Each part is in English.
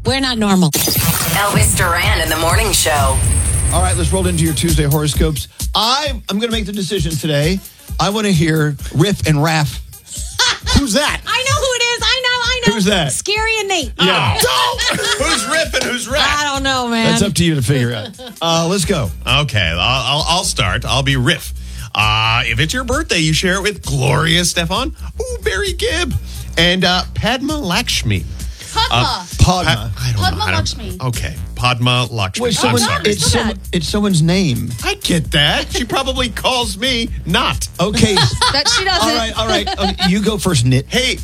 We're not normal. Elvis Duran in the morning show. All right, let's roll into your Tuesday horoscopes. I'm going to make the decision today. I want to hear Riff and Raff. Who's that? I know who it is. I know. Who's that? Scary and Nate. Yeah. Who's Riff and who's Raff? I don't know, man. That's up to you to figure out. Let's go. Okay, I'll start. I'll be Riff. If it's your birthday, you share it with Gloria Stefan, Barry Gibb, and Padma Lakshmi. Padma. Padma. I don't Padma know. Lakshmi. Okay, Padma Lakshmi. Wait, I'm sorry. it's someone's name. I get that. She probably calls me not. Okay. That she doesn't. All right. You go first, Nit. Hey,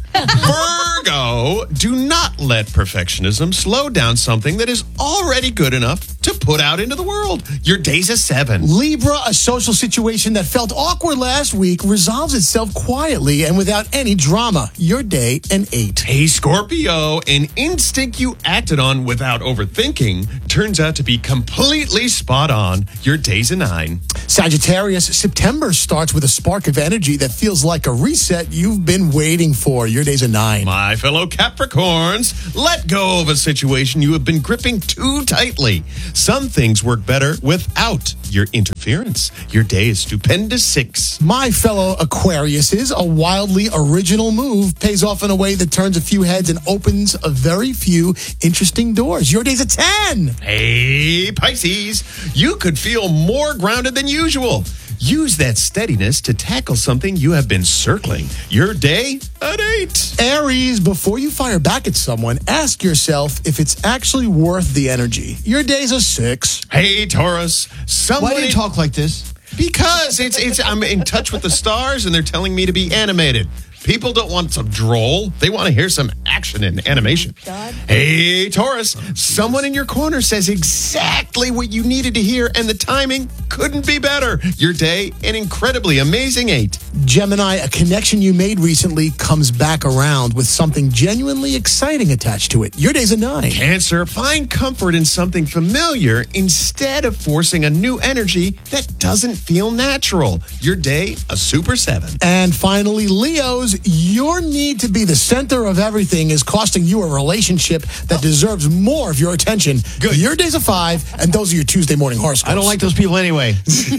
Virgo, do not let perfectionism slow down something that is already good enough to put out into the world. Your day's a 7. Libra, a social situation that felt awkward last week resolves itself quietly and without any drama. Your day, an 8. Hey, Scorpio, an instinct you acted on without overthinking turns out to be completely spot on. Your day's a 9. Sagittarius, September starts with a spark of energy that feels like a reset you've been waiting for. Your day's a 9. My fellow Capricorns, let go of a situation you have been gripping too tightly. Some things work better without your interference. Your day is stupendous 6. My fellow Aquariuses, a wildly original move pays off in a way that turns a few heads and opens a very few interesting doors. Your day's a 10. Hey, Pisces, you could feel more grounded than usual. Use that steadiness to tackle something you have been circling. Your day, an 8. Aries, before you fire back at someone, ask yourself if it's actually worth the energy. Your day's a 6. Hey, Taurus, Why do you talk like this? Because I'm in touch with the stars and they're telling me to be animated. People don't want some droll. They want to hear some action and animation. God. Hey, Taurus, someone in your corner says exactly what you needed to hear, and the timing couldn't be better. Your day, an incredibly amazing 8. Gemini, a connection you made recently comes back around with something genuinely exciting attached to it. Your day's a 9. Cancer, find comfort in something familiar instead of forcing a new energy that doesn't feel natural. Your day, a super 7. And finally, Leos, your need to be the center of everything is costing you a relationship that deserves more of your attention. Good. Your day's a 5, and those are your Tuesday morning horoscopes. I don't like those people anyway.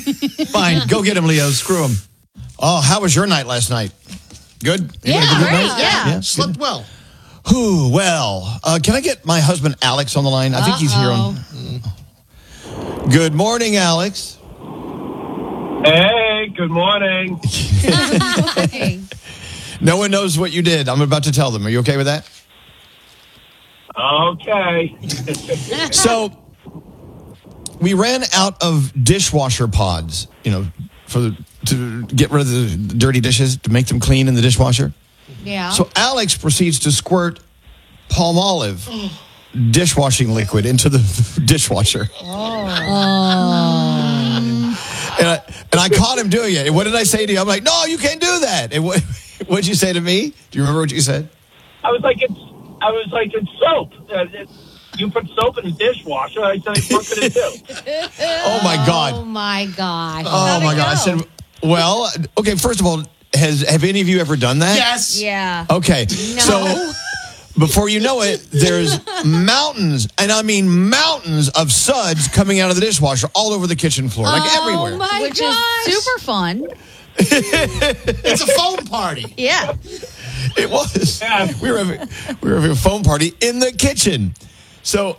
Fine, go get them, Leo. Screw them. Oh, how was your night last night? Good? You had a good night? Yeah. Slept well. Ooh, well, can I get my husband Alex on the line? I think he's here on. Good morning, Alex. Hey, good morning. No one knows what you did. I'm about to tell them. Are you okay with that? Okay. So, we ran out of dishwasher pods, to get rid of the dirty dishes, to make them clean in the dishwasher. Yeah. So Alex proceeds to squirt Palmolive dishwashing liquid into the dishwasher. And I caught him doing it. And what did I say to you? I'm like, no, you can't do that. And what'd you say to me? Do you remember what you said? I was like, it's soap. You put soap in the dishwasher. I said, what could it do? Oh my God. Oh, my gosh. Oh my God. I said, well, okay, first of all, have any of you ever done that? Yes. Yeah. Okay. No. So before you know it, there's mountains, and I mean mountains of suds coming out of the dishwasher all over the kitchen floor, like everywhere. Oh, my Which gosh. is super fun. It's a foam party. Yeah. It was. Yeah. We were having a phone party in the kitchen. So,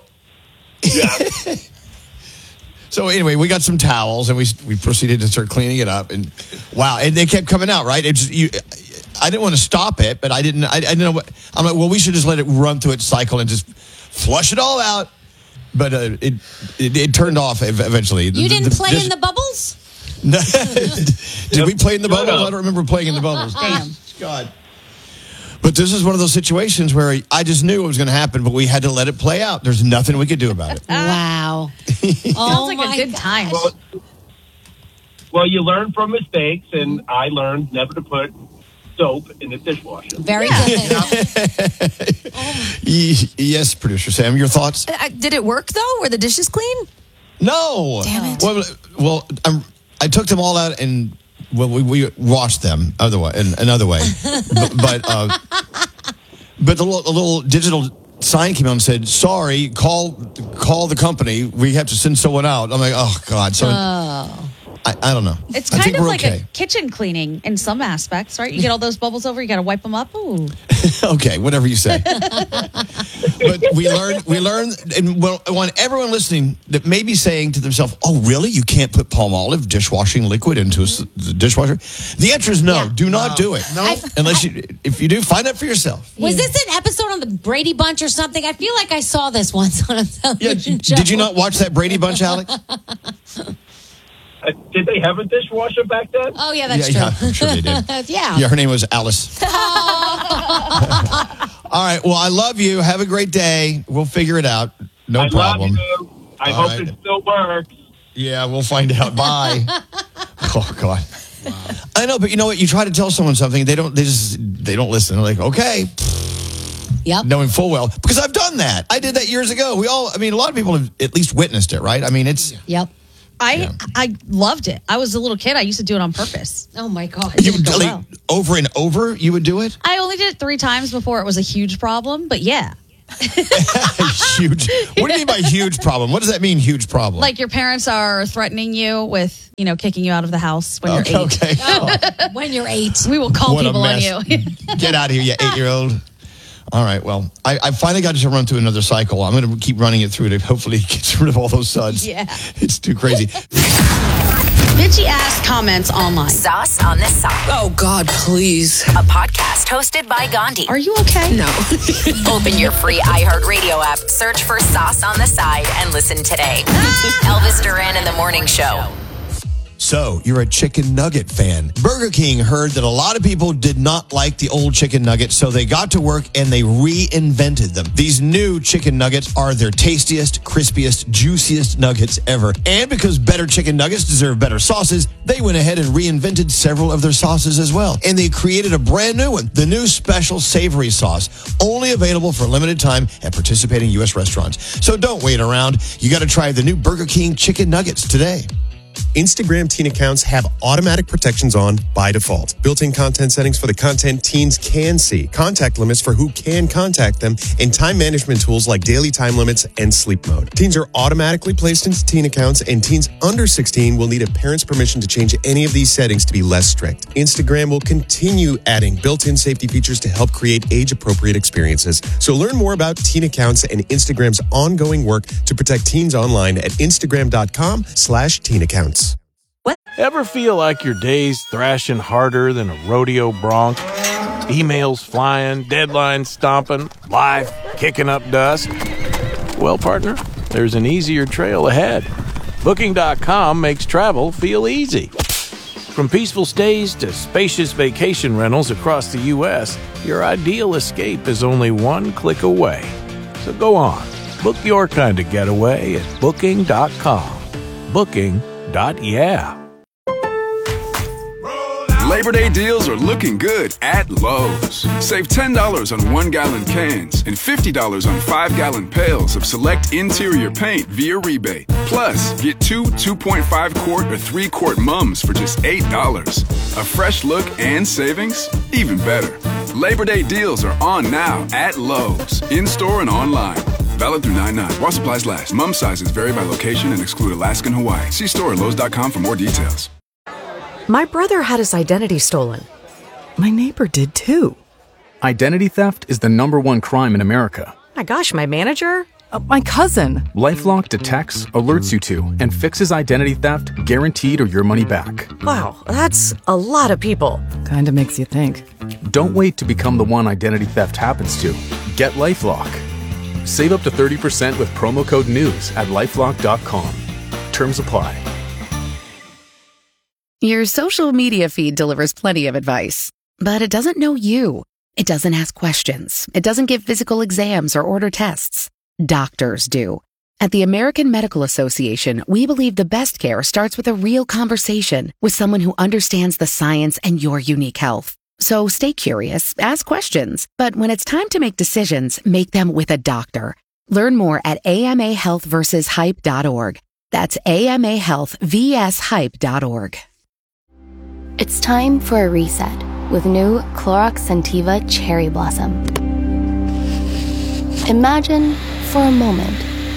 so anyway, we got some towels and we proceeded to start cleaning it up. And wow, and they kept coming out. Right? I didn't want to stop it, but I didn't know what. I'm like, well, we should just let it run through its cycle and just flush it all out. But it turned off eventually. You didn't play in the bubbles? Did we play in the bubbles? I don't remember playing in the bubbles. Damn. God. But this is one of those situations where I just knew it was going to happen, but we had to let it play out. There's nothing we could do about it. Wow. Sounds like my a good time. gosh. Well, you learn from mistakes, and I learned never to put soap in the dishwasher. Very good. Yes, producer Sam, your thoughts? Did it work though? Were the dishes clean? No. Damn it. Well, I took them all out and we washed them another way, but the little digital sign came out and said, sorry, call the company. We have to send someone out. I'm like, oh, God. So I don't know. It's I kind think of we're like okay. a kitchen cleaning in some aspects, right? You get all those bubbles over, you got to wipe them up. Ooh. Okay, whatever you say. But we learned, and well, I want everyone listening that may be saying to themselves, oh, really? You can't put palm olive dishwashing liquid into the dishwasher? The answer is no. Yeah. Do not do it. No. Unless if you do, find out for yourself. Was this an episode on the Brady Bunch or something? I feel like I saw this once on a Yeah, television show. did you not watch that Brady Bunch, Alex? Did they have a dishwasher back then? Oh, yeah, that's Yeah, true. I'm sure they did. Yeah. Yeah, her name was Alice. All right, well, I love you. Have a great day. We'll figure it out. No problem. Love you. I All hope right. it still works. Yeah, we'll find out. Bye. Oh God. I know, but you know what? You try to tell someone something, they don't listen. They're like, okay, Yep. knowing full well, because I've done that. I did that years ago. A lot of people have at least witnessed it, right? I mean, it's Yep. I loved it. I was a little kid. I used to do it on purpose. Oh, my God. you would go like, well. over and over. You would do it. I only did it 3 times before it was a huge problem, but yeah. Huge. What do you mean by huge problem? What does that mean? Huge problem? Like your parents are threatening you with, kicking you out of the house when you're 8. okay. Oh, When you're 8. We will call what a people on mess. you. Get out of here, you 8-year-old. All right. Well, I finally got to run through another cycle. I'm going to keep running it through to hopefully get rid of all those suds. Yeah. It's too crazy. Bitchy ass comments online. Sauce on the Side. Oh, God, please. A podcast hosted by Gandhi. Are you okay? No. Open your free iHeartRadio app, search for Sauce on the Side, and listen today. Elvis Duran in the Morning Show. So, you're a chicken nugget fan. Burger King heard that a lot of people did not like the old chicken nuggets, so they got to work and they reinvented them. These new chicken nuggets are their tastiest, crispiest, juiciest nuggets ever. And because better chicken nuggets deserve better sauces, they went ahead and reinvented several of their sauces as well. And they created a brand new one, the new special savory sauce, only available for a limited time at participating U.S. restaurants. So don't wait around. You got to try the new Burger King chicken nuggets today. Instagram teen accounts have automatic protections on by default. Built-in content settings for the content teens can see, contact limits for who can contact them, and time management tools like daily time limits and sleep mode. Teens are automatically placed into teen accounts, and teens under 16 will need a parent's permission to change any of these settings to be less strict. Instagram will continue adding built-in safety features to help create age-appropriate experiences. So learn more about teen accounts and Instagram's ongoing work to protect teens online at instagram.com/teen accounts. Ever feel like your day's thrashing harder than a rodeo bronc? Emails flying, deadlines stomping, life kicking up dust? Well, partner, there's an easier trail ahead. Booking.com makes travel feel easy. From peaceful stays to spacious vacation rentals across the U.S., your ideal escape is only one click away. So go on, book your kind of getaway at Booking.com. Booking.yeah. Labor Day deals are looking good at Lowe's. Save $10 on 1-gallon cans and $50 on 5-gallon pails of select interior paint via rebate. Plus, get 2 2.5-quart or 3-quart mums for just $8. A fresh look and savings? Even better. Labor Day deals are on now at Lowe's, in-store and online. Valid through 9/9. While supplies last. Mum sizes vary by location and exclude Alaska and Hawaii. See store at Lowe's.com for more details. My brother had his identity stolen. My neighbor did too. Identity theft is the #1 crime in America. My gosh, my manager? My cousin. LifeLock detects, alerts you to, and fixes identity theft guaranteed or your money back. Wow, that's a lot of people. Kinda makes you think. Don't wait to become the one identity theft happens to. Get LifeLock. Save up to 30% with promo code NEWS at LifeLock.com. Terms apply. Your social media feed delivers plenty of advice, but it doesn't know you. It doesn't ask questions. It doesn't give physical exams or order tests. Doctors do. At the American Medical Association, we believe the best care starts with a real conversation with someone who understands the science and your unique health. So stay curious, ask questions, but when it's time to make decisions, make them with a doctor. Learn more at amahealthversushype.org. That's amahealthvshype.org. It's time for a reset with new Clorox Scentiva Cherry Blossom. Imagine, for a moment,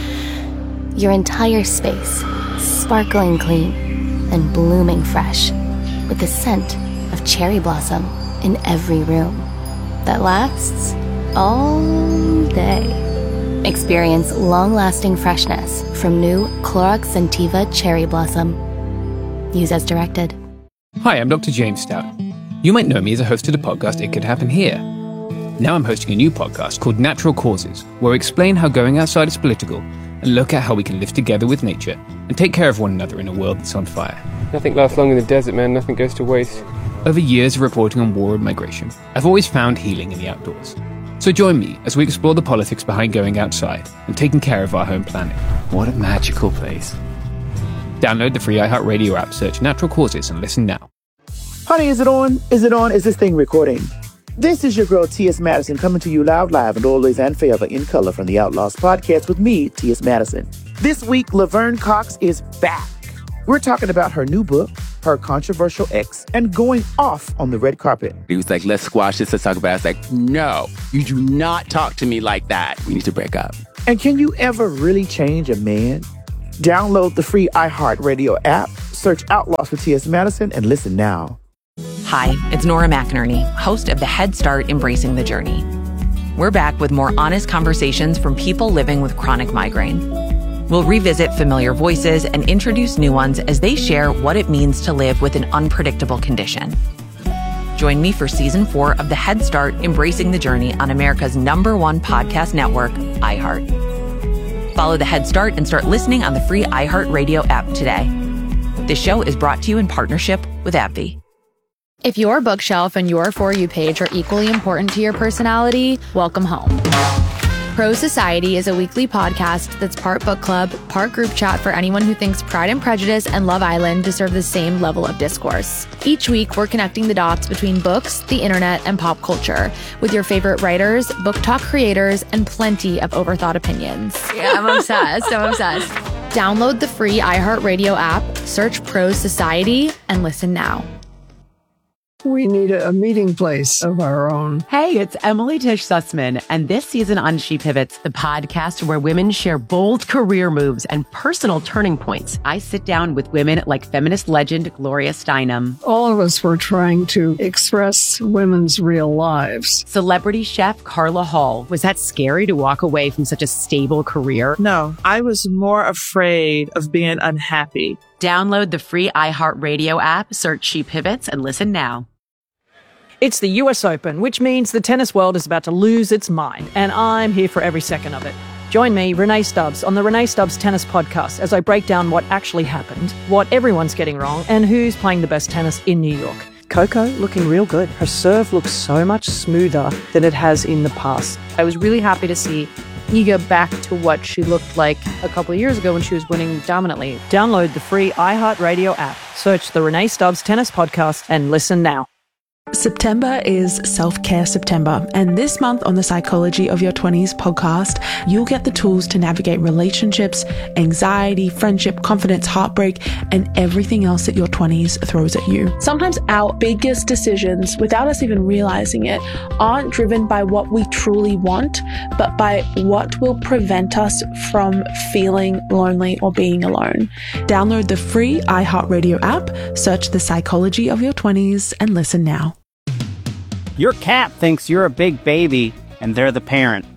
your entire space sparkling clean and blooming fresh with the scent of cherry blossom in every room that lasts all day. Experience long-lasting freshness from new Clorox Scentiva Cherry Blossom. Use as directed. Hi, I'm Dr. James Stout. You might know me as a host of the podcast It Could Happen Here. Now I'm hosting a new podcast called Natural Causes, where we explain how going outside is political and look at how we can live together with nature and take care of one another in a world that's on fire. Nothing lasts long in the desert, man. Nothing goes to waste. Over years of reporting on war and migration, I've always found healing in the outdoors. So join me as we explore the politics behind going outside and taking care of our home planet. What a magical place. Download the free iHeartRadio app, search Natural Causes, and listen now. Honey, is it on? Is it on? Is this thing recording? This is your girl, T.S. Madison, coming to you loud, live, and always and forever in color from the Outlaws podcast with me, T.S. Madison. This week, Laverne Cox is back. We're talking about her new book, her controversial ex, and going off on the red carpet. He was like, let's squash this, let's talk about it. I was like, no, you do not talk to me like that. We need to break up. And can you ever really change a man? Download the free iHeartRadio app, search Outlaws for T.S. Madison, and listen now. Hi, it's Nora McInerney, host of the Head Start Embracing the Journey. We're back with more honest conversations from people living with chronic migraine. We'll revisit familiar voices and introduce new ones as they share what it means to live with an unpredictable condition. Join me for Season 4 of the Head Start Embracing the Journey on America's #1 podcast network, iHeart. Follow the Head Start and start listening on the free iHeartRadio app today. This show is brought to you in partnership with AbbVie. If your bookshelf and your For You page are equally important to your personality, welcome home. Pro Society is a weekly podcast that's part book club, part group chat for anyone who thinks Pride and Prejudice and Love Island deserve the same level of discourse. Each week, we're connecting the dots between books, the internet, and pop culture with your favorite writers, book talk creators, and plenty of overthought opinions. Yeah, I'm obsessed. Download the free iHeartRadio app, search Pro Society, and listen now. We need a meeting place of our own. Hey, it's Emily Tish Sussman, and this season on She Pivots, the podcast where women share bold career moves and personal turning points. I sit down with women like feminist legend Gloria Steinem. All of us were trying to express women's real lives. Celebrity chef Carla Hall. Was that scary to walk away from such a stable career? No, I was more afraid of being unhappy. Download the free iHeartRadio app, search She Pivots, and listen now. It's the US Open, which means the tennis world is about to lose its mind, and I'm here for every second of it. Join me, Renee Stubbs, on the Renee Stubbs Tennis Podcast as I break down what actually happened, what everyone's getting wrong, and who's playing the best tennis in New York. Coco looking real good. Her serve looks so much smoother than it has in the past. I was really happy to see Iga back to what she looked like a couple of years ago when she was winning dominantly. Download the free iHeartRadio app, search the Renee Stubbs Tennis Podcast, and listen now. September is Self-Care September, and this month on the Psychology of Your 20s podcast, you'll get the tools to navigate relationships, anxiety, friendship, confidence, heartbreak, and everything else that your 20s throws at you. Sometimes our biggest decisions, without us even realizing it, aren't driven by what we truly want, but by what will prevent us from feeling lonely or being alone. Download the free iHeartRadio app, search the Psychology of Your 20s, and listen now. Your cat thinks you're a big baby, and they're the parent.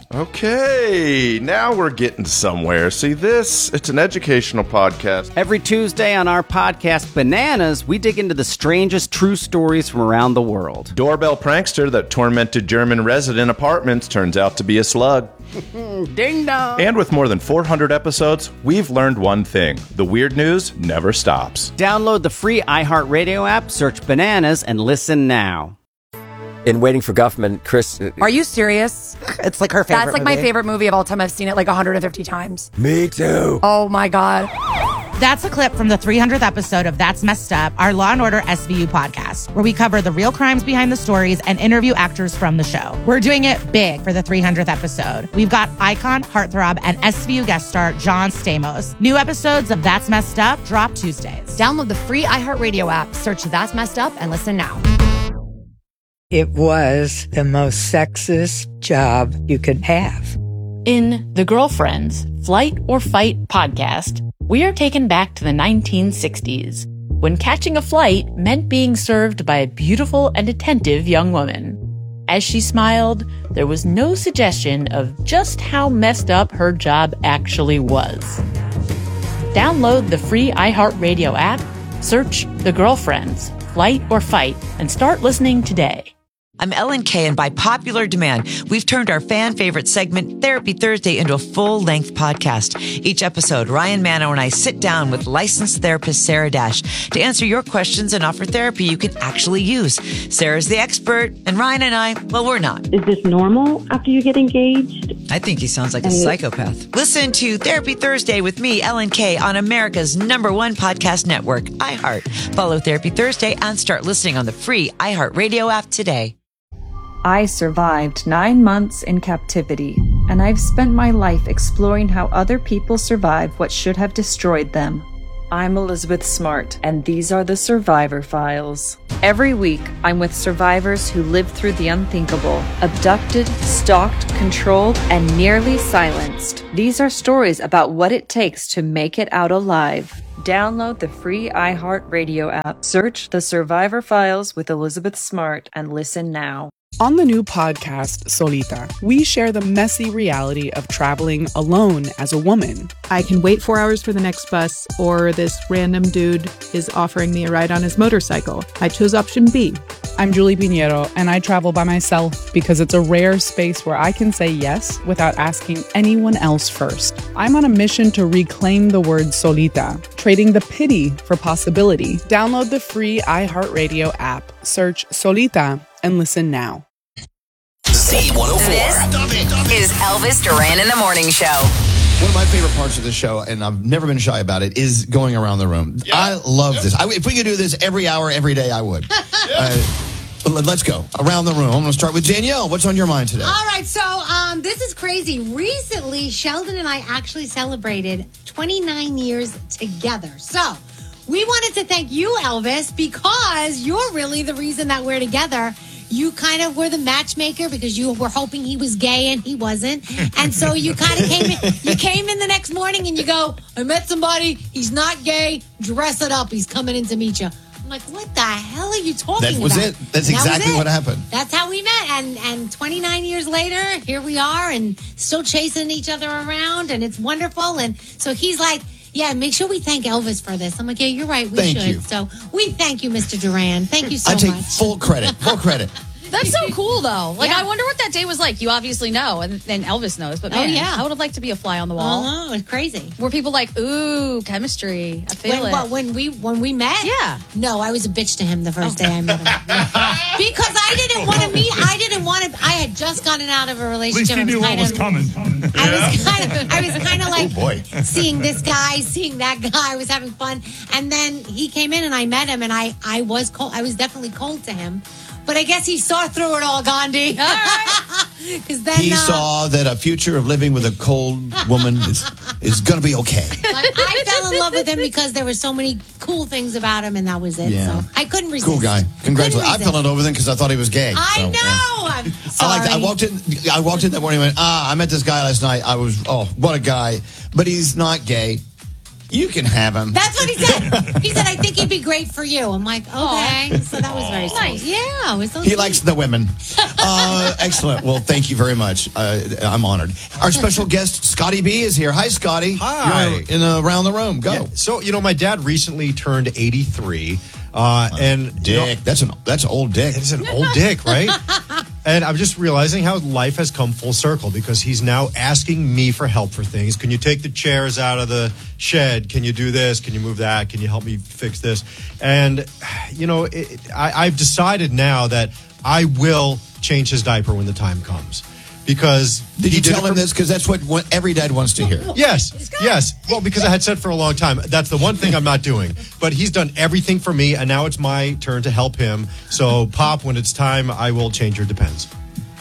Okay, now we're getting somewhere. See this? It's an educational podcast. Every Tuesday on our podcast, Bananas, we dig into the strangest true stories from around the world. Doorbell prankster that tormented German resident apartments turns out to be a slug. Ding dong! And with more than 400 episodes, we've learned one thing. The weird news never stops. Download the free iHeartRadio app, search Bananas, and listen now. In Waiting for Guffman, Chris... Are you serious? It's like her favorite That's like movie. my favorite movie of all time. I've seen it like 150 times. Me too. Oh my God. That's a clip from the 300th episode of That's Messed Up, our Law & Order SVU podcast, where we cover the real crimes behind the stories and interview actors from the show. We're doing it big for the 300th episode. We've got icon, heartthrob, and SVU guest star John Stamos. New episodes of That's Messed Up drop Tuesdays. Download the free iHeartRadio app, search That's Messed Up, and listen now. It was the most sexist job you could have. In The Girlfriends, Flight or Fight podcast, we are taken back to the 1960s, when catching a flight meant being served by a beautiful and attentive young woman. As she smiled, there was no suggestion of just how messed up her job actually was. Download the free iHeartRadio app, search The Girlfriends, Flight or Fight, and start listening today. I'm Ellen Kay, and by popular demand, we've turned our fan favorite segment, Therapy Thursday, into a full-length podcast. Each episode, Ryan Manno and I sit down with licensed therapist Sarah Dash to answer your questions and offer therapy you can actually use. Sarah's the expert, and Ryan and I, well, we're not. Is this normal after you get engaged? I think he sounds like a psychopath. Listen to Therapy Thursday with me, Ellen Kay, on America's #1 podcast network, iHeart. Follow Therapy Thursday and start listening on the free iHeartRadio app today. I survived 9 months in captivity, and I've spent my life exploring how other people survive what should have destroyed them. I'm Elizabeth Smart, and these are the Survivor Files. Every week, I'm with survivors who lived through the unthinkable, abducted, stalked, controlled, and nearly silenced. These are stories about what it takes to make it out alive. Download the free iHeartRadio app, search The Survivor Files with Elizabeth Smart, and listen now. On the new podcast, Solita, we share the messy reality of traveling alone as a woman. I can wait 4 hours for the next bus, or this random dude is offering me a ride on his motorcycle. I chose option B. I'm Julie Pinheiro, and I travel by myself because it's a rare space where I can say yes without asking anyone else first. I'm on a mission to reclaim the word solita, trading the pity for possibility. Download the free iHeartRadio app, search Solita, and listen now. Z104. This is Elvis Duran in the Morning Show. One of my favorite parts of the show, and I've never been shy about it, is going around the room. Yeah. I love this. If we could do this every hour, every day, I would. But let's go around the room. I'm going to start with Danielle. What's on your mind today? All right, so this is crazy. Recently, Sheldon and I actually celebrated 29 years together. So we wanted to thank you, Elvis, because you're really the reason that we're together. You kind of were the matchmaker because you were hoping he was gay and he wasn't. And so you kind of came in the next morning and you go, I met somebody, he's not gay, dress it up, he's coming in to meet you. I'm like, what the hell are you talking about? That was it. That's exactly what happened. That's how we met. And 29 years later, here we are and still chasing each other around, and it's wonderful. And so he's like, yeah, make sure we thank Elvis for this. I'm like, yeah, you're right. We should. You. So we thank you, Mr. Duran. Thank you so much. I take full credit. Full credit. That's so cool, though. Like, I wonder what that day was like. You obviously know, and Elvis knows. But man, I would have liked to be a fly on the wall. Oh, it's crazy. Were people like, ooh, chemistry? I feel it. What, when we met? Yeah. No, I was a bitch to him the first day I met him. Because I didn't want to meet. I had just gotten out of a relationship. At least you knew what was coming. I was kind of like seeing this guy, seeing that guy. I was having fun, and then he came in and I met him, and I was cold. I was definitely cold to him. But I guess he saw through it all, Gandhi. All right. Then, he saw that a future of living with a cold woman is going to be okay. I fell in love with him because there were so many cool things about him, and that was it. Yeah. So I couldn't resist. Cool guy. Congratulations. I fell in love with him because I thought he was gay. I know. Yeah. I'm sorry. I walked in that morning and went, I met this guy last night. What a guy. But he's not gay. You can have him. That's what he said. He said, I think he'd be great for you. I'm like, okay. So that was very nice. Yeah. It was so he likes the women. Excellent. Well, thank you very much. I'm honored. Our special guest, Scotty B, is here. Hi, Scotty. Hi. You're around the room. Go. Yeah. So, my dad recently turned 83. And Dick. That's old Dick. It's an old Dick, right? And I'm just realizing how life has come full circle because he's now asking me for help for things. Can you take the chairs out of the shed? Can you do this? Can you move that? Can you help me fix this? And, I've decided now that I will change his diaper when the time comes. Because did you tell him this? Because that's what every dad wants to hear. Yes. Well, because I had said for a long time, that's the one thing I'm not doing. But he's done everything for me, and now it's my turn to help him. So, Pop, when it's time, I will change your Depends.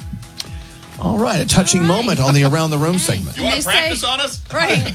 All right, a touching moment on the Around the Room segment. You want to practice on us? Right.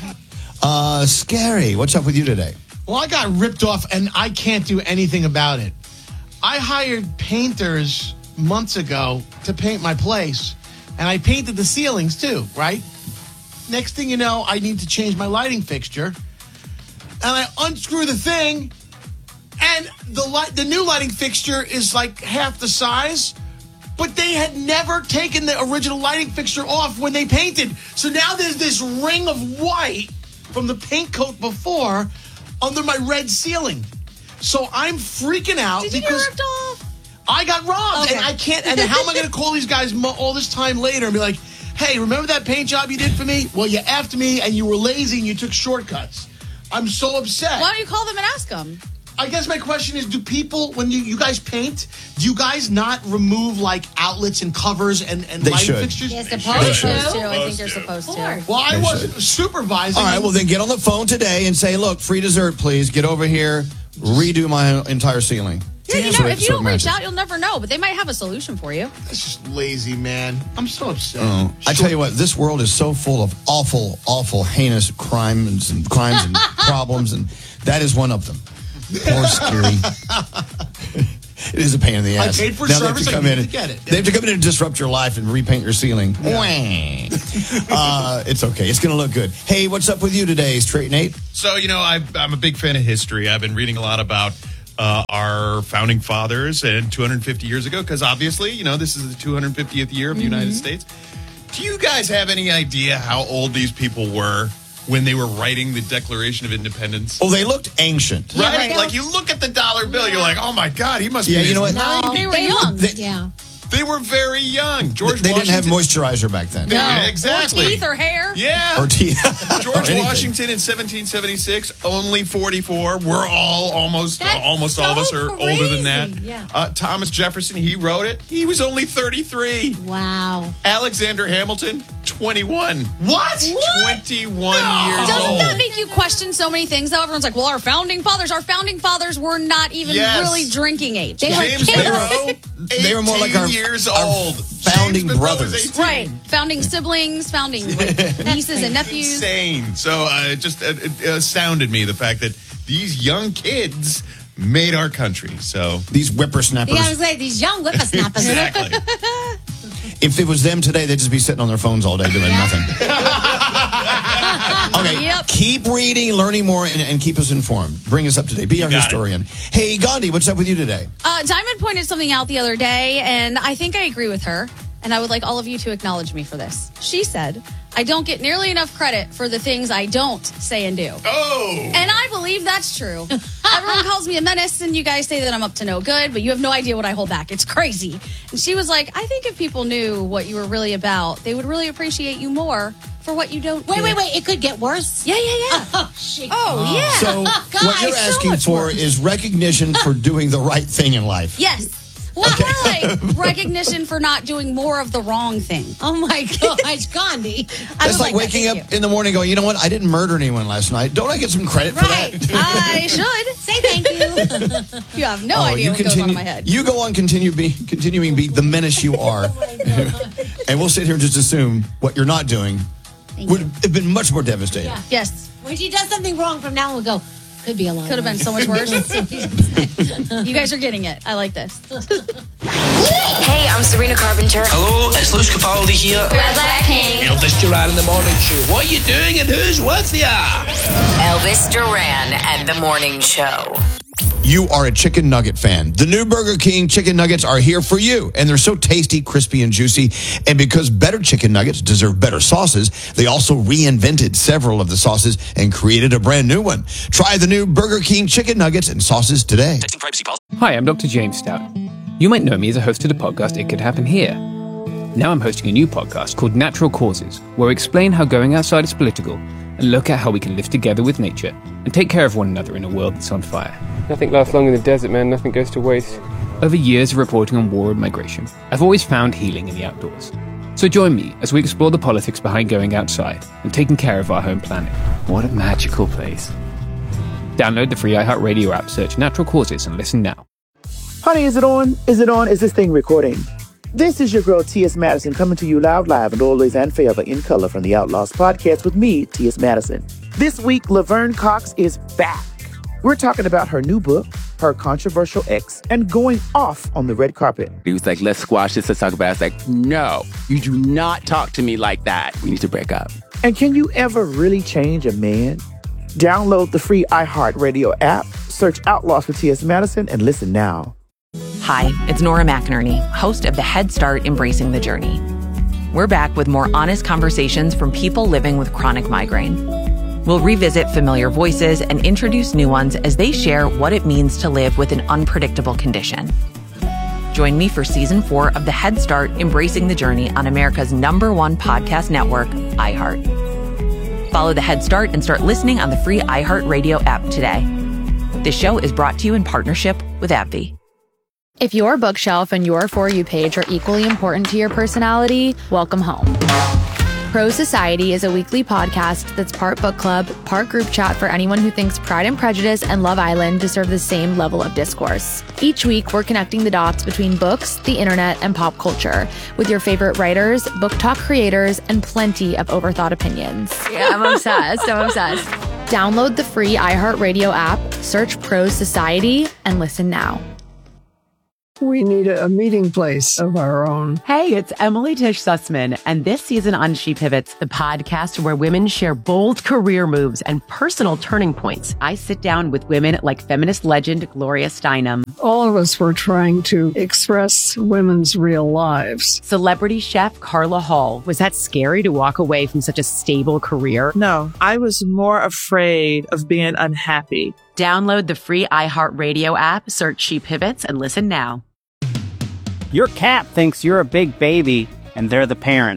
Scary. What's up with you today? Well, I got ripped off, and I can't do anything about it. I hired painters months ago to paint my place. And I painted the ceilings, too, right? Next thing you know, I need to change my lighting fixture. And I unscrew the thing, and the new lighting fixture is like half the size. But they had never taken the original lighting fixture off when they painted. So now there's this ring of white from the paint coat before under my red ceiling. So I'm freaking out. Did you get ripped off? I got robbed. Okay. And I can't. And how am I going to call these guys all this time later and be like, hey, remember that paint job you did for me? Well, you effed me and you were lazy and you took shortcuts. I'm so upset. Why don't you call them and ask them? I guess my question is, do people, when you guys paint, do you guys not remove, like, outlets and covers and lighting fixtures? They're supposed to. I think they're supposed to. Well, I wasn't supervising. All right, well, then get on the phone today and say, look, free dessert, please. Get over here, redo my entire ceiling. Yeah, if you don't reach out, you'll never know. But they might have a solution for you. That's just lazy, man. I'm so upset. Oh, I tell you what, this world is so full of awful, awful, heinous crimes and problems, and that is one of them. Poor Scary. It is a pain in the ass. I paid for now service, they have to come in and get it. They have to come in and disrupt your life and repaint your ceiling. Yeah. It's okay. It's going to look good. Hey, what's up with you today, Straight Nate? So, I'm a big fan of history. I've been reading a lot about our founding fathers and 250 years ago, because obviously, this is the 250th year of the United States. Do you guys have any idea how old these people were when they were writing the Declaration of Independence? Oh, they looked ancient. Right? Yeah, Like, you look at the dollar bill, you're like, oh, my God, he must be... you know what? No, they were young. They were very young. George They Washington... didn't have moisturizer back then. Yeah, exactly. Or teeth or hair. Yeah. Or teeth. George Washington in 1776, only 44. We're almost all of us are older than that. Yeah. Thomas Jefferson, he wrote it. He was only 33. Wow. Alexander Hamilton, 21. What? 21 years Doesn't old. that make you question so many things, though? Everyone's like, well, our founding fathers were not even really drinking age. James Barrow, they were more like our years old. founding brothers. Right. Founding siblings, founding nieces and nephews. Insane. So it just it astounded me, the fact that these young kids made our country. So these whippersnappers. Yeah, I was like, these young whippersnappers. Exactly. If it was them today, they'd just be sitting on their phones all day doing nothing. Okay, keep reading, learning more, and keep us informed. Bring us up to date. Be our historian. Hey, Gandhi, what's up with you today? Diamond pointed something out the other day, and I think I agree with her. And I would like all of you to acknowledge me for this. She said, I don't get nearly enough credit for the things I don't say and do. Oh! And I believe that's true. Everyone calls me a menace, and you guys say that I'm up to no good, but you have no idea what I hold back. It's crazy. And she was like, I think if people knew what you were really about, they would really appreciate you more for what you don't do. Wait. It could get worse. Yeah. Oh, yeah. So what you're asking for is recognition for doing the right thing in life. Yes. Well, like recognition for not doing more of the wrong thing. Oh my gosh, Gandhi. That's like waking up in the morning going, you know what? I didn't murder anyone last night. Don't I get some credit for that? I should. Say thank you. You have no idea what goes on in my head. You go on continuing to be the menace you are. And we'll sit here and just assume what you're not doing would have been much more devastating. Yeah. Yes. When she does something wrong from now on, we'll go, could be a lot. Could have been so much worse. You guys are getting it. I like this. Hey, I'm Sabrina Carpenter. Hello, it's Luce Capaldi here. Red Black King. Elvis Duran in the Morning Show. What are you doing and who's with ya? Elvis Duran and the Morning Show. You are a chicken nugget fan. The new Burger King chicken nuggets are here for you, and they're so tasty, crispy, and juicy. And because better chicken nuggets deserve better sauces, they also reinvented several of the sauces and created a brand new one. Try the new Burger King chicken nuggets and sauces today. Hi, I'm Dr. James Stout. You might know me as a host of the podcast It Could Happen Here. Now I'm hosting a new podcast called Natural Causes, where we explain how going outside is political and look at how we can live together with nature and take care of one another in a world that's on fire. Nothing lasts long in the desert, man. Nothing goes to waste. Over years of reporting on war and migration, I've always found healing in the outdoors. So join me as we explore the politics behind going outside and taking care of our home planet. What a magical place. Download the free iHeartRadio app, search Natural Causes, and listen now. Honey, is it on? Is it on? Is this thing recording? This is your girl, T.S. Madison, coming to you loud, live, and always and forever in color from the Outlaws podcast with me, T.S. Madison. This week, Laverne Cox is back. We're talking about her new book, her controversial ex, and going off on the red carpet. He was like, let's squash this, let's talk about it. I was like, no, you do not talk to me like that. We need to break up. And can you ever really change a man? Download the free iHeartRadio app, search Outlaws with T.S. Madison, and listen now. Hi, it's Nora McInerney, host of the Head Start Embracing the Journey. We're back with more honest conversations from people living with chronic migraine. We'll revisit familiar voices and introduce new ones as they share what it means to live with an unpredictable condition. Join me for Season 4 of the Head Start Embracing the Journey on America's #1 podcast network, iHeart. Follow the Head Start and start listening on the free iHeartRadio app today. This show is brought to you in partnership with AbbVie. If your bookshelf and your For You page are equally important to your personality, welcome home. Pro Society is a weekly podcast that's part book club, part group chat for anyone who thinks Pride and Prejudice and Love Island deserve the same level of discourse. Each week, we're connecting the dots between books, the internet, and pop culture with your favorite writers, book talk creators, and plenty of overthought opinions. Yeah, I'm obsessed. Download the free iHeartRadio app, search Pro Society, and listen now. We need a meeting place of our own. Hey, it's Emily Tish Sussman, and this season on She Pivots, the podcast where women share bold career moves and personal turning points. I sit down with women like feminist legend Gloria Steinem. All of us were trying to express women's real lives. Celebrity chef Carla Hall. Was that scary to walk away from such a stable career? No, I was more afraid of being unhappy. Download the free iHeartRadio app, search She Pivots, and listen now. Your cat thinks you're a big baby, and they're the parent.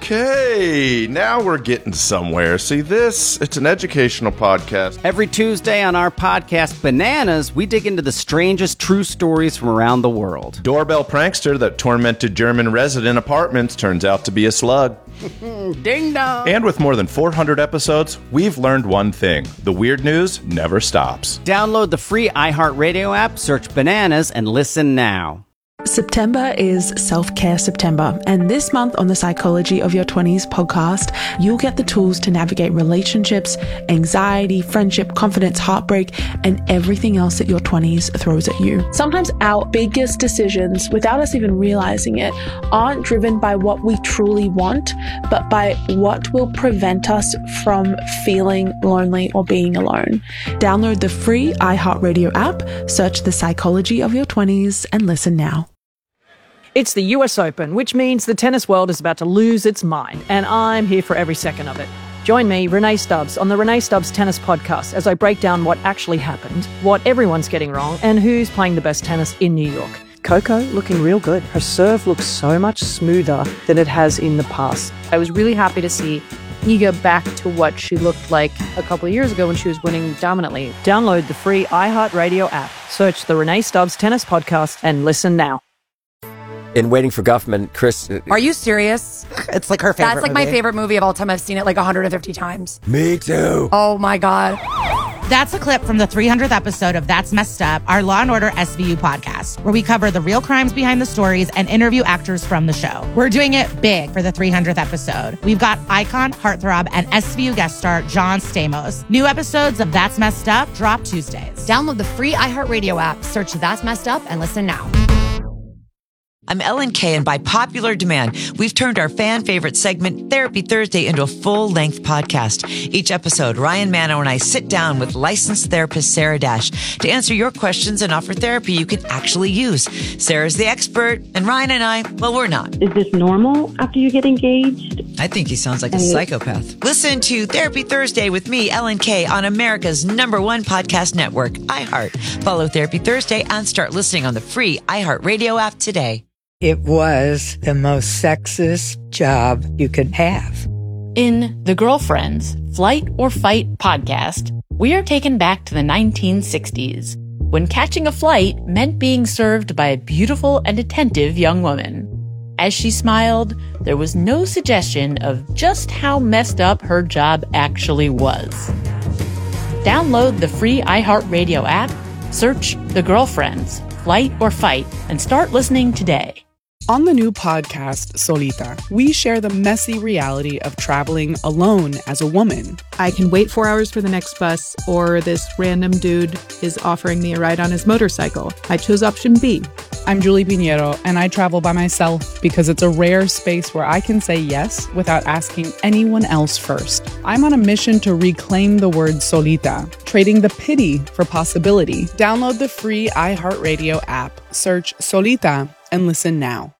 Okay, now we're getting somewhere. See this? It's an educational podcast. Every Tuesday on our podcast, Bananas, we dig into the strangest true stories from around the world. Doorbell prankster that tormented German resident apartments turns out to be a slug. Ding dong! And with more than 400 episodes, we've learned one thing. The weird news never stops. Download the free iHeartRadio app, search Bananas, and listen now. September is Self-Care September, and this month on the Psychology of Your 20s podcast, you'll get the tools to navigate relationships, anxiety, friendship, confidence, heartbreak, and everything else that your 20s throws at you. Sometimes our biggest decisions, without us even realizing it, aren't driven by what we truly want, but by what will prevent us from feeling lonely or being alone. Download the free iHeartRadio app, search the Psychology of Your 20s, and listen now. It's the US Open, which means the tennis world is about to lose its mind, and I'm here for every second of it. Join me, Renee Stubbs, on the Renee Stubbs Tennis Podcast as I break down what actually happened, what everyone's getting wrong, and who's playing the best tennis in New York. Coco looking real good. Her serve looks so much smoother than it has in the past. I was really happy to see Iga back to what she looked like a couple of years ago when she was winning dominantly. Download the free iHeartRadio app, search the Renee Stubbs Tennis Podcast, and listen now. In Waiting for Guffman, Chris... Are you serious? It's like her favorite That's like movie. my favorite movie of all time. I've seen it like 150 times. Me too. Oh my God. That's a clip from the 300th episode of That's Messed Up, our Law & Order SVU podcast, where we cover the real crimes behind the stories and interview actors from the show. We're doing it big for the 300th episode. We've got icon, heartthrob, and SVU guest star John Stamos. New episodes of That's Messed Up drop Tuesdays. Download the free iHeartRadio app, search That's Messed Up, and listen now. I'm Ellen Kay, and by popular demand, we've turned our fan favorite segment, Therapy Thursday, into a full-length podcast. Each episode, Ryan Mano and I sit down with licensed therapist Sarah Dash to answer your questions and offer therapy you can actually use. Sarah's the expert, and Ryan and I, well, we're not. Is this normal after you get engaged? I think he sounds like a psychopath. Listen to Therapy Thursday with me, Ellen Kay, on America's #1 podcast network, iHeart. Follow Therapy Thursday and start listening on the free iHeartRadio app today. It was the most sexist job you could have. In The Girlfriends, Flight or Fight podcast, we are taken back to the 1960s, when catching a flight meant being served by a beautiful and attentive young woman. As she smiled, there was no suggestion of just how messed up her job actually was. Download the free iHeartRadio app, search The Girlfriends, Flight or Fight, and start listening today. On the new podcast, Solita, we share the messy reality of traveling alone as a woman. I can wait 4 hours for the next bus, or this random dude is offering me a ride on his motorcycle. I chose option B. I'm Julie Pinheiro, and I travel by myself because it's a rare space where I can say yes without asking anyone else first. I'm on a mission to reclaim the word solita, trading the pity for possibility. Download the free iHeartRadio app, search Solita, and listen now.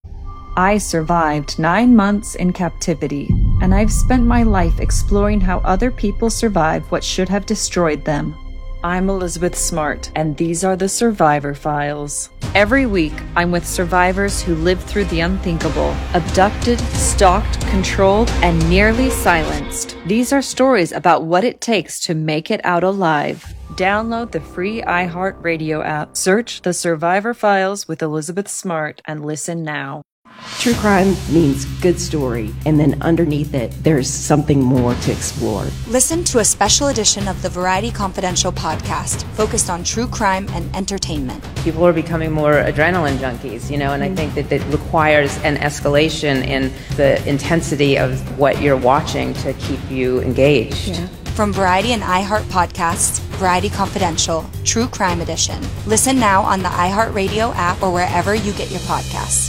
I survived 9 months in captivity, and I've spent my life exploring how other people survive what should have destroyed them. I'm Elizabeth Smart, and these are the Survivor Files. Every week, I'm with survivors who lived through the unthinkable, abducted, stalked, controlled, and nearly silenced. These are stories about what it takes to make it out alive. Download the free iHeartRadio app, search The Survivor Files with Elizabeth Smart, and listen now. True crime means good story, and then underneath it, there's something more to explore. Listen to a special edition of the Variety Confidential podcast focused on true crime and entertainment. People are becoming more adrenaline junkies, and I think that it requires an escalation in the intensity of what you're watching to keep you engaged. Yeah. From Variety and iHeart Podcasts, Variety Confidential, True Crime Edition. Listen now on the iHeartRadio app or wherever you get your podcasts.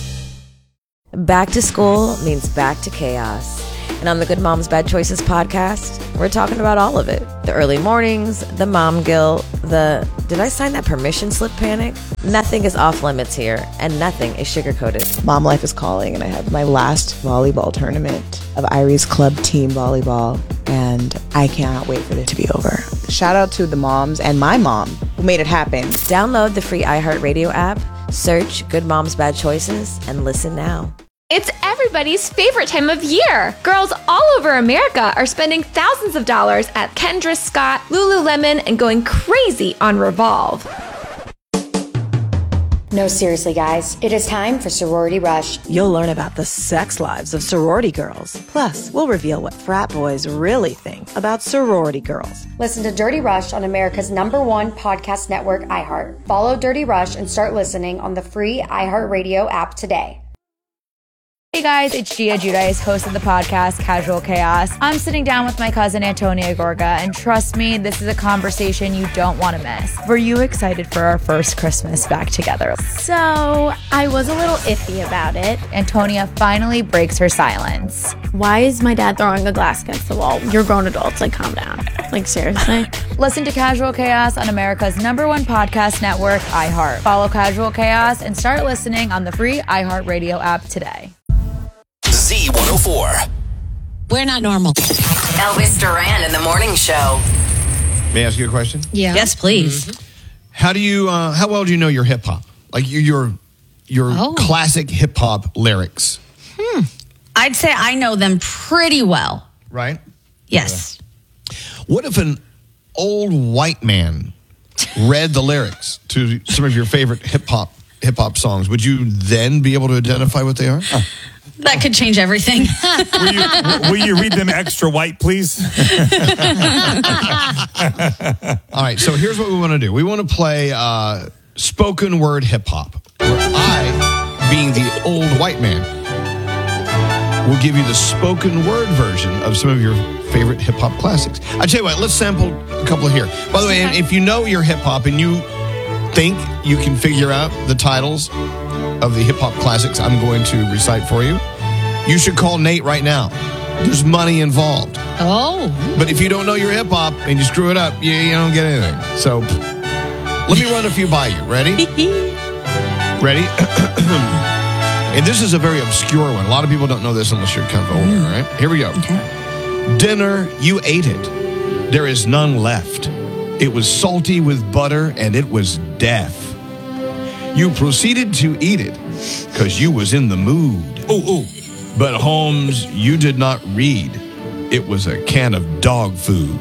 Back to school means back to chaos. And on the Good Moms Bad Choices podcast, we're talking about all of it. The early mornings, the mom guilt, the did I sign that permission slip panic? Nothing is off limits here, and nothing is sugar-coated. Mom life is calling, and I have my last volleyball tournament of Irie's Club Team Volleyball, and I cannot wait for it to be over. Shout out to the moms and my mom who made it happen. Download the free iHeartRadio app, search Good Moms Bad Choices, and listen now. It's everybody's favorite time of year. Girls all over America are spending thousands of dollars at Kendra Scott, Lululemon, and going crazy on Revolve. No, seriously, guys. It is time for Sorority Rush. You'll learn about the sex lives of sorority girls. Plus, we'll reveal what frat boys really think about sorority girls. Listen to Dirty Rush on America's #1 podcast network, iHeart. Follow Dirty Rush and start listening on the free iHeartRadio app today. Hey guys, it's Gia Giudice, host of the podcast Casual Chaos. I'm sitting down with my cousin Antonia Gorga, and trust me, this is a conversation you don't want to miss. Were you excited for our first Christmas back together? So, I was a little iffy about it. Antonia finally breaks her silence. Why is my dad throwing a glass against the wall? You're grown adults, calm down. Seriously? Listen to Casual Chaos on America's #1 podcast network, iHeart. Follow Casual Chaos and start listening on the free iHeartRadio app today. Z104. We're not normal. Elvis Duran in the morning show. May I ask you a question? Yeah. Yes, please. Mm-hmm. How do you? How well do you know your hip hop? Your classic hip hop lyrics. I'd say I know them pretty well. Right. Yes. What if an old white man read the lyrics to some of your favorite hip hop songs? Would you then be able to identify what they are? That could change everything. Will you read them extra white, please? All right, so here's what we want to do. We want to play spoken word hip hop. I, being the old white man, will give you the spoken word version of some of your favorite hip hop classics. I tell you what, let's sample a couple here. By the way, if you know your hip hop and you think you can figure out the titles of the hip hop classics I'm going to recite for you, you should call Nate right now. There's money involved. Oh. But if you don't know your hip hop and you screw it up, you don't get anything. So let me run a few by you. Ready? Ready? And this is a very obscure one. A lot of people don't know this unless you're kind of older, right? Here we go. Okay. Dinner, you ate it. There is none left. It was salty with butter and it was death. You proceeded to eat it because you was in the mood. Ooh. But Holmes, you did not read. It was a can of dog food.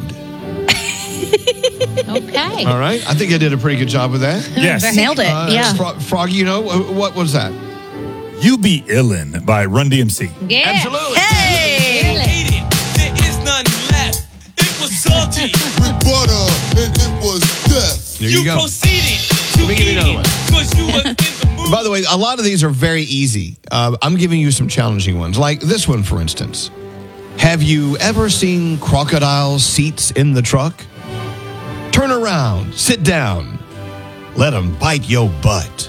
Okay. All right. I think I did a pretty good job with that. Yes. Nailed it. Yeah. Froggy, you know, what was that? You Be Illin' by Run DMC. Yeah. Absolutely. Hey. There is none left. It was salty with butter and it was death. There you go. Proceeded to Let me give you another one. because you were in the mood. By the way, a lot of these are very easy. I'm giving you some challenging ones. Like this one, for instance. Have you ever seen crocodile seats in the truck? Turn around, sit down, let them bite your butt.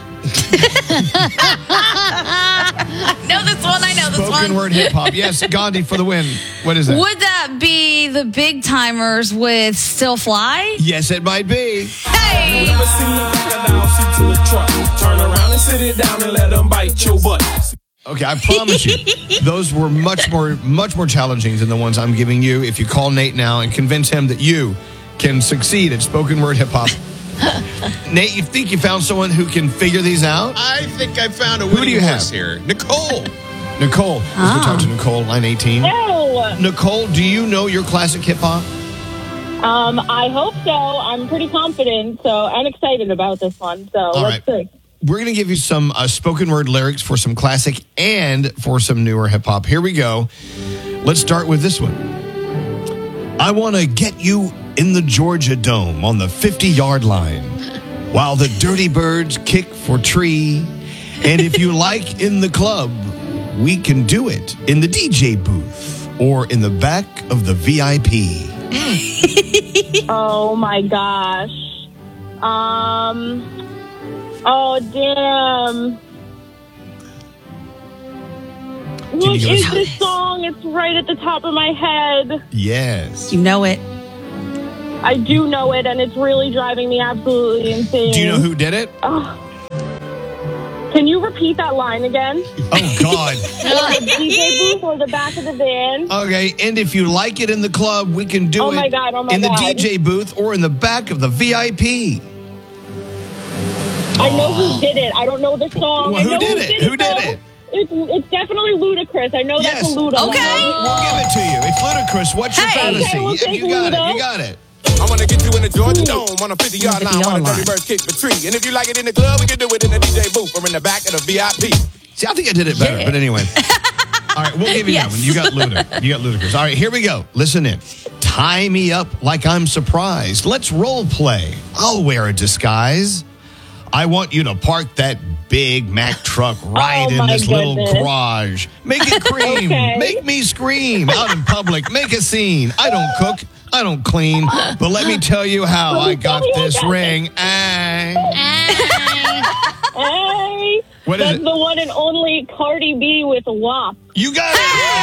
know this one. I know this one. Spoken word hip hop. Yes, Gandhi for the win. What is that? Would that be the Big Timers with Still Fly? Yes, it might be. Hey! Never seen a crocodile seats in the truck. Turn around and sit it down and let them bite your butt. Okay, I promise you, those were much more challenging than the ones I'm giving you. If you call Nate now and convince him that you can succeed at spoken word hip hop. Nate, you think you found someone who can figure these out? I think I found a Who do winning you horse have? here. Nicole. Nicole. Let's go talk to Nicole, line 18. Hello. Nicole, do you know your classic hip hop? I hope so. I'm pretty confident, so I'm excited about this one. So let's see. We're going to give you some spoken word lyrics for some classic and for some newer hip hop. Here we go. Let's start with this one. I want to get you in the Georgia Dome on the 50-yard line while the dirty birds kick for tree. And if you like in the club, we can do it in the DJ booth or in the back of the VIP. Oh my gosh. Oh damn. What is this song? It's right at the top of my head. Yes. You know it. I do know it, and it's really driving me absolutely insane. Do you know who did it? Oh. Can you repeat that line again? Oh, God. The DJ booth or the back of the van? Okay, and if you like it in the club, we can do it in the DJ booth or in the back of the VIP. I know who did it. I don't know the song. Well, who did it? Who did it? It's definitely Ludacris. I know that's a Luda. Okay. We'll give it to you. It's Ludacris. What's your fantasy? Okay, we'll take You got Luda. it. You got it. I want to get you in the Georgia Dome on a 50-yard line while the dirty birds kick the tree. And if you like it in the club, we can do it in the DJ booth or in the back of the VIP. See, I think I did it better, but anyway. All right, we'll give you that one. You got Luda. You got Ludacris. All right, here we go. Listen in. Tie me up like I'm surprised. Let's role play. I'll wear a disguise. I want you to park that big Mack truck right in this little garage. Make it cream. Okay. Make me scream. Out in public, make a scene. I don't cook. I don't clean. But let me tell you how I got this ring. Hey. What is That's it? the one and only Cardi B with WAP. You got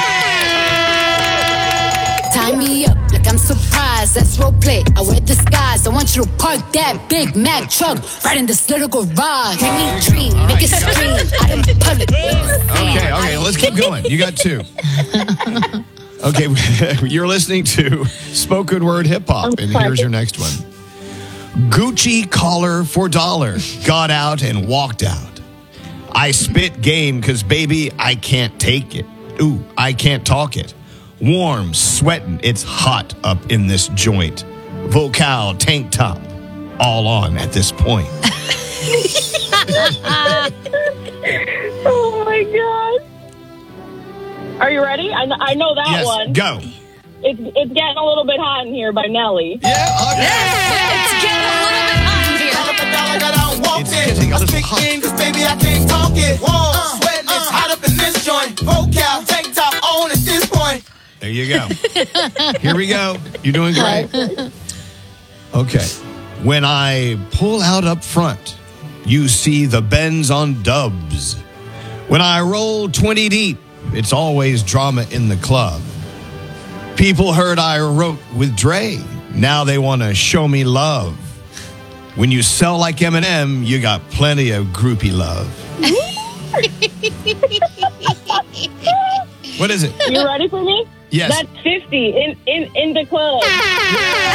it! Tie me up like I'm surprised. That's role play. I wear disguise. I want you to park that Big Mack truck right in this little garage. Make me dream. Make it scream. Out in public. Okay, let's keep going. You got two. Okay, you're listening to Spoken Word Hip Hop, and here's your next one. Gucci collar for dollar. Got out and walked out. I spit game because, baby, I can't take it. Ooh, I can't talk it. Warm, sweating, it's hot up in this joint. Vocal, tank top, all on at this point. Oh, my God. Are you ready? I know that Yes, one. go. It's getting a little bit hot in here by Nelly. Yeah, okay. It's getting a little bit hot in here. It's getting a little hot. Cause baby, I can't talk it. Sweating, it's hot up in this joint. Vocal, tank top on at this point. There you go. Here we go. You're doing great. Okay. When I pull out up front, you see the Benz on dubs. When I roll 20 deep, it's always drama in the club. People heard I wrote with Dre. Now they want to show me love. When you sell like Eminem, you got plenty of groupie love. What is it? You ready for me? Yes. That's 50 in the club.